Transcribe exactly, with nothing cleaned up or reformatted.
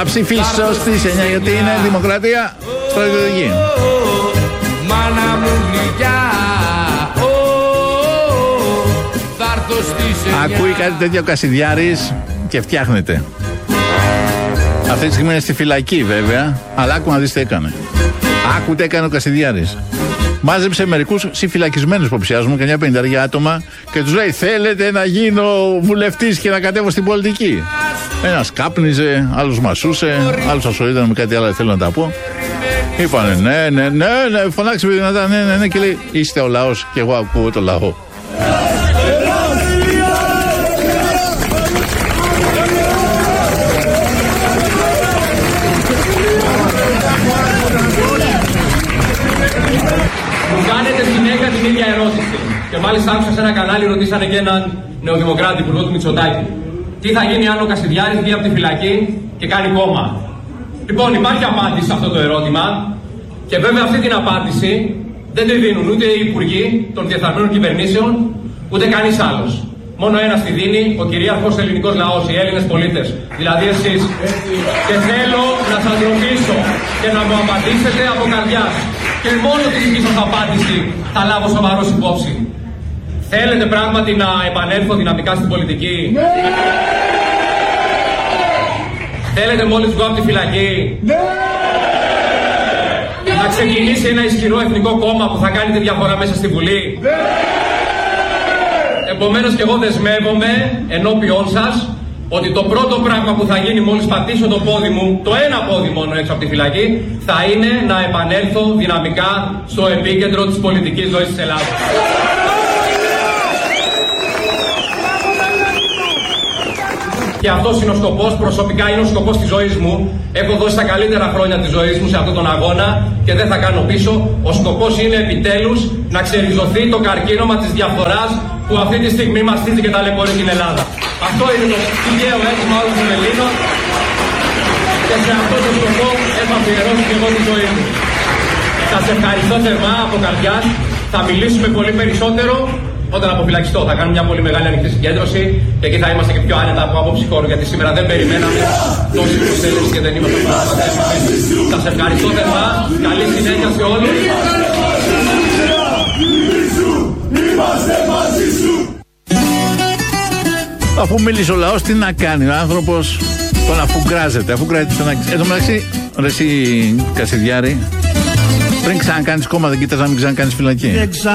Θα ψηφίσω στις εννιά γιατί είναι δημοκρατία στρατιωτική. Μάνα μου γλυκιά, θα έρθω στις εννιά. Ακούει κάτι τέτοιο ο Κασιδιάρης και φτιάχνεται. Αυτή τη στιγμή είναι στη φυλακή βέβαια, αλλά άκου να δεις τι έκανε. Άκου τι έκανε ο Κασιδιάρης. Μάζεψε μερικούς συμφυλακισμένους υποψιάζουμε, καμιά πενηνταριά άτομα, και τους λέει: θέλετε να γίνω βουλευτής και να κατέβω στην πολιτική? Ένας κάπνιζε, άλλος μασούσε, άλλος ασχολείται με κάτι άλλο, θέλω να τα πω. Είπανε ναι, ναι, ναι, ναι, φωνάξε δυνατά, ναι, ναι, ναι, και λέει: είστε ο λαός και εγώ ακούω το λαό. Μου κάνετε συνέχεια την ίδια ερώτηση. Και μάλιστα άκουσα σε ένα κανάλι, ρωτήσανε και έναν νεοδημοκράτη, υπουργό του Μητσοτάκη. Τι θα γίνει αν ο Κασιδιάρης βγει από τη φυλακή και κάνει κόμμα? Λοιπόν, υπάρχει απάντηση σε αυτό το ερώτημα. Και βέβαια αυτή την απάντηση δεν τη δίνουν ούτε οι υπουργοί των διεφθαρμένων κυβερνήσεων, ούτε κανείς άλλος. Μόνο ένας τη δίνει, ο κυρίαρχος ελληνικός λαός, οι Έλληνες πολίτες, δηλαδή εσείς. Και θέλω να σας ρωτήσω και να μου απαντήσετε από καρδιάς. Και μόνο τη δική σας απάντηση θα λάβω σοβαρός υπόψη. Θέλετε πράγματι να επανέλθω δυναμικά στην πολιτική? Ναι! Θέλετε μόλις βγω από τη φυλακή? Ναι! Να ξεκινήσει ένα ισχυρό εθνικό κόμμα που θα κάνει τη διαφορά μέσα στη Βουλή? Ναι! Επομένως και εγώ δεσμεύομαι ενώπιόν σας ότι το πρώτο πράγμα που θα γίνει μόλις πατήσω το πόδι μου, το ένα πόδι μόνο έξω από τη φυλακή, θα είναι να επανέλθω δυναμικά στο επίκεντρο της πολιτικής ζωής της Ελλάδας. Και αυτός είναι ο σκοπός, προσωπικά είναι ο σκοπός της ζωής μου. Έχω δώσει τα καλύτερα χρόνια της ζωής μου σε αυτόν τον αγώνα και δεν θα κάνω πίσω. Ο σκοπός είναι επιτέλους να ξεριζωθεί το καρκίνωμα της διαφθοράς που αυτή τη στιγμή μαστίζει και ταλαιπωρεί την Ελλάδα. Αυτό είναι το τυχαίο αίσθημα όλων των Ελλήνων και σε αυτό το σκοπό έχω αφιερώσει και εγώ τη ζωή μου. Σας ευχαριστώ θερμά από καρδιάς. Θα μιλήσουμε πολύ περισσότερο όταν αποφυλακιστώ. Θα κάνουμε μια πολύ μεγάλη ανοιχτή συγκέντρωση και εκεί θα είμαστε και πιο άνετα από άποψη χώρου, γιατί σήμερα δεν περιμέναμε τόση προσέλευση και δεν είμαστε πολύ. Σας ευχαριστώ θερμά. Καλή συνέχεια σε όλους. Είμαστε μαζί σου. Αφού μίλησε ο λαός, τι να κάνει ο άνθρωπος? Τον αφουγκράζεται, αφουγκράζεται στον αγγλικό. Εν τω μεταξύ, ρε εσύ Κασιδιάρη, πριν ξανακάνεις κόμμα δεν κοίτας να μην ξανακάνεις φυλακή?